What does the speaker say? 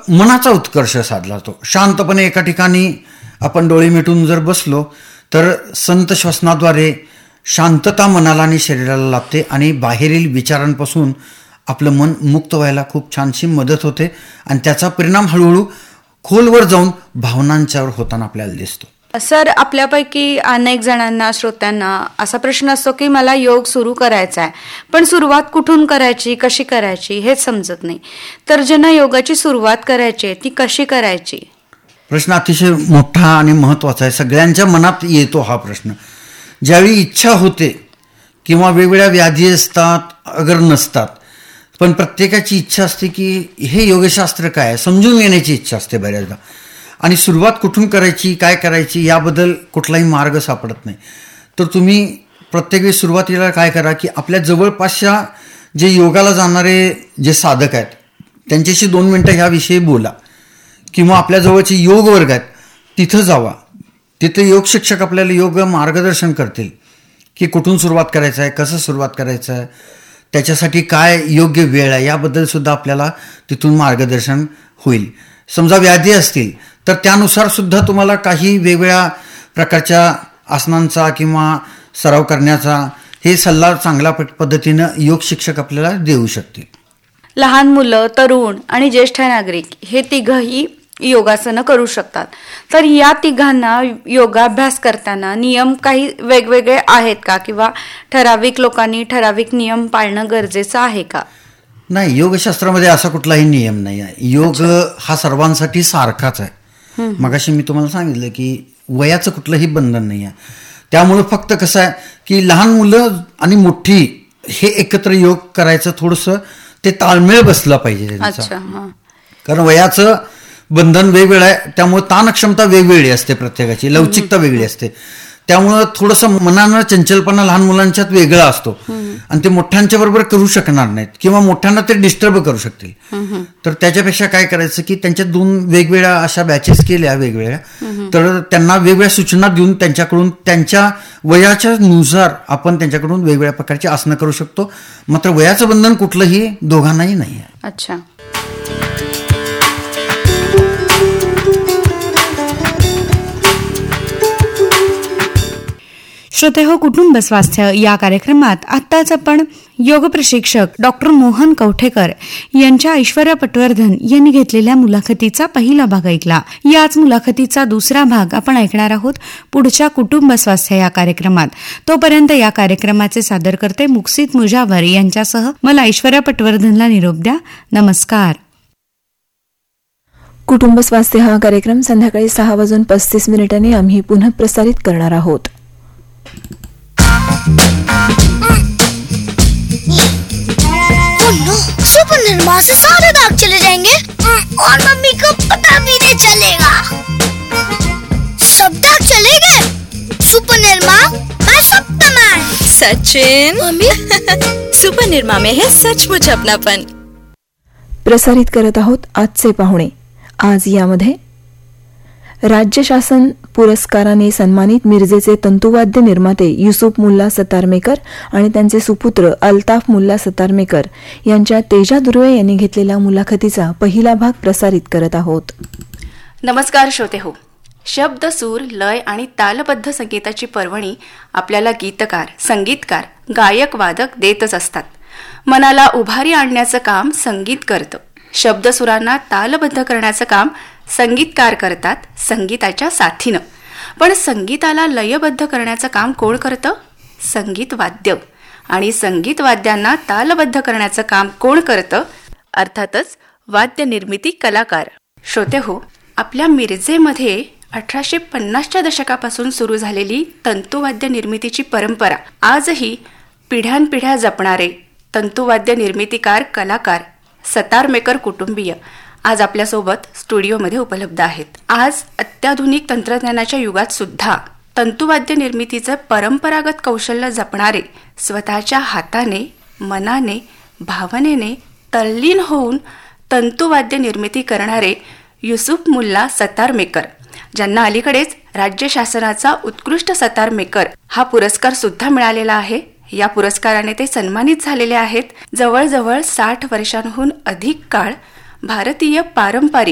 मनाचा उत्कर्ष साधला जातो. शांतपणे एका ठिकाणी आपण डोळे मिटून जर बसलो तर संत श्वसनाद्वारे शांतता मनाला आणि शरीराला लाभते आणि बाहेरील विचारांपासून आपलं मन मुक्त व्हायला खूप छानशी मदत होते आणि त्याचा परिणाम हळूहळू खोलवर जाऊन भावनांच्यावर होताना आपल्याला दिसतो. सर, आपल्यापैकी अनेक जणांना, श्रोत्यांना असा प्रश्न असतो की मला योग सुरू करायचा आहे, पण सुरुवात कुठून करायची, कशी करायची हेच समजत नाही. तर ज्यांना योगाची सुरुवात करायची आहे ती कशी करायची? प्रश्न अतिशय मोठा आणि महत्त्वाचा आहे. सगळ्यांच्या मनात येतो हा प्रश्न. ज्यावेळी इच्छा होते किंवा वेगवेगळ्या व्याधी असतात, अगर नसतात, पण प्रत्येकाची इच्छा असते की हे योगशास्त्र काय आहे समजून घेण्याची इच्छा असते बऱ्याचदा, आणि सुरुवात कुठून करायची, काय करायची याबद्दल कुठलाही मार्ग सापडत नाही. तर तुम्ही प्रत्येक वेळी सुरुवातीला काय करा की आपल्या जवळपासच्या जे योगाला जाणारे जे साधक आहेत त्यांच्याशी 2 मिनटं ह्याविषयी बोला, किंवा आपल्या जवळचे योग वर्ग आहेत तिथं जावा. तिथे योग शिक्षक आपल्याला योग मार्गदर्शन करतील की कुठून सुरुवात करायचं आहे, कसं सुरुवात करायचं आहे, त्याच्यासाठी काय योग्य वेळ आहे याबद्दल सुद्धा आपल्याला तिथून मार्गदर्शन होईल. समजा व्याधी असतील तर त्यानुसार सुद्धा तुम्हाला काही वेगवेगळ्या प्रकारच्या आसनांचा किंवा सराव करण्याचा हे सल्ला चांगल्या पद्धतीनं योग शिक्षक आपल्याला देऊ शकतील. लहान मुलं, तरुण आणि ज्येष्ठ नागरिक हे तिघही योगासनं करू शकतात. तर या तिघांना योगाभ्यास करताना नियम काही वेगवेगळे आहेत का, किंवा ठराविक लोकांनी ठराविक नियम पाळणं गरजेचं आहे का? नाही, योगशास्त्रामध्ये असा कुठलाही नियम नाही आहे. योग हा सर्वांसाठी सारखाच आहे. मगाशी मी तुम्हाला सांगितलं की वयाचं कुठलंही बंधन नाही आहे. त्यामुळं फक्त कसं आहे की लहान मुलं आणि मोठी हे एकत्र योग करायचं थोडंसं ते ताळमेळ बसला पाहिजे त्यांचा. कारण वयाचं बंधन वेगवेगळं आहे, त्यामुळे ताणक्षमता वेगवेगळी असते, प्रत्येकाची लवचिकता वेगळी असते. त्यामुळं थोडंसं मनानं चंचलपणा लहान मुलांच्यात वेगळा असतो आणि ते मोठ्यांच्या बरोबर करू शकणार नाहीत किंवा मोठ्यांना ते डिस्टर्ब करू शकतील. तर त्याच्यापेक्षा काय करायचं की त्यांच्या 2 वेगवेगळ्या अशा बॅचेस केल्या वेगवेगळ्या, तर त्यांना वेगवेगळ्या सूचना देऊन त्यांच्याकडून त्यांच्या वयाच्या नुसार आपण त्यांच्याकडून वेगवेगळ्या प्रकारची आसनं करू शकतो. मात्र वयाचं बंधन कुठलंही दोघांनाही नाही आहे. अच्छा. श्रोते हो, कुटुंब स्वास्थ्य या कार्यक्रमात आत्ताच आपण योग प्रशिक्षक डॉक्टर मोहन कवठेकर यांच्या ऐश्वर्या पटवर्धन यांनी घेतलेल्या मुलाखतीचा पहिला भाग ऐकला. याच मुलाखतीचा दुसरा भाग आपण ऐकणार आहोत पुढच्या कुटुंब स्वास्थ्य या कार्यक्रमात. तोपर्यंत या कार्यक्रमाचे सादरकर्ते मुक्सित मुजावर यांच्यासह मला ऐश्वर्या पटवर्धनला निरोप द्या. नमस्कार. कुटुंब स्वास्थ्य हा कार्यक्रम संध्याकाळी 6:35 आम्ही पुन्हा प्रसारित करणार आहोत. सुपर निर्मा से सारे दाग चले जाएंगे और मम्मी को पता भी नहीं चलेगा. सब दाग चले गए. सुपर निर्मा मैं सप्तमैन. सचिन मम्मी सुपर निर्मा में है सचमुच अपनापन. प्रसारित करत आहोत आजचे पाहुणे. आज यामध्ये राज्य शासन पुरस्काराने सन्मानित मिरजेचे तंतुवाद्य निर्माते युसुफ मुल्ला सतारमेकर आणि त्यांचे सुपुत्र अल्ताफ मुल्ला सतारमेकर यांच्या तेजा दुर्वे यांनी घेतलेल्या मुलाखतीचा पहिला भाग प्रसारित करत आहोत. नमस्कार श्रोते हो. शब्द, सूर, लय आणि तालबद्ध संगीताची पर्वणी आपल्याला गीतकार, संगीतकार, गायक, वादक देतच असतात. मनाला उभारी आणण्याचं काम संगीत करतं. शब्दसुरांना तालबद्ध करण्याचं काम संगीतकार करतात संगीताच्या साथीनं. पण संगीताला लयबद्ध करण्याचं काम कोण करतं? संगीत वाद्य. आणि संगीत वाद्यांना तालबद्ध करण्याचं काम कोण करतं? अर्थातच वाद्य निर्मिती कलाकार. श्रोते हो, आपल्या मिरजेमध्ये 1850च्या दशकापासून सुरू झालेली तंतुवाद्य निर्मितीची परंपरा आजही पिढ्यानपिढ्या जपणारे तंतुवाद्य निर्मितीकार, कलाकार, सतारमेकर कुटुंबीय आज आपल्यासोबत स्टुडिओमध्ये उपलब्ध आहेत. आज अत्याधुनिक तंत्रज्ञानाच्या युगात सुद्धा तंतुवाद्य निर्मितीचं परंपरागत कौशल्य जपणारे, स्वतःच्या हाताने, मनाने, भावनेने तल्लीन होऊन तंतुवाद्य निर्मिती करणारे युसुफ मुल्ला सतारमेकर, ज्यांना अलीकडेच राज्य शासनाचा उत्कृष्ट सतारमेकर हा पुरस्कार सुद्धा मिळालेला आहे. या पुरस्काराने ते सन्मानित झालेले आहेत. जवळजवळ 60 वर्षांहून अधिक काळ भारतीय पारंपरिक